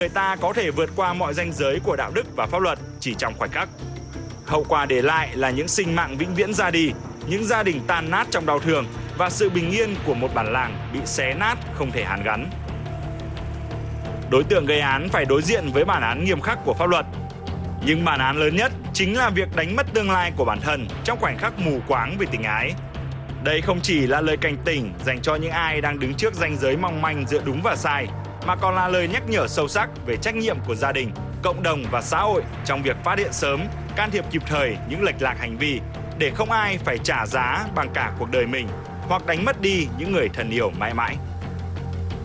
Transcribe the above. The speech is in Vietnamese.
người ta có thể vượt qua mọi ranh giới của đạo đức và pháp luật chỉ trong khoảnh khắc. Hậu quả để lại là những sinh mạng vĩnh viễn ra đi, những gia đình tan nát trong đau thương và sự bình yên của một bản làng bị xé nát không thể hàn gắn. Đối tượng gây án phải đối diện với bản án nghiêm khắc của pháp luật. Nhưng bản án lớn nhất chính là việc đánh mất tương lai của bản thân trong khoảnh khắc mù quáng vì tình ái. Đây không chỉ là lời cảnh tỉnh dành cho những ai đang đứng trước ranh giới mong manh giữa đúng và sai, mà còn là lời nhắc nhở sâu sắc về trách nhiệm của gia đình, cộng đồng và xã hội trong việc phát hiện sớm, can thiệp kịp thời những lệch lạc hành vi để không ai phải trả giá bằng cả cuộc đời mình hoặc đánh mất đi những người thân yêu mãi mãi.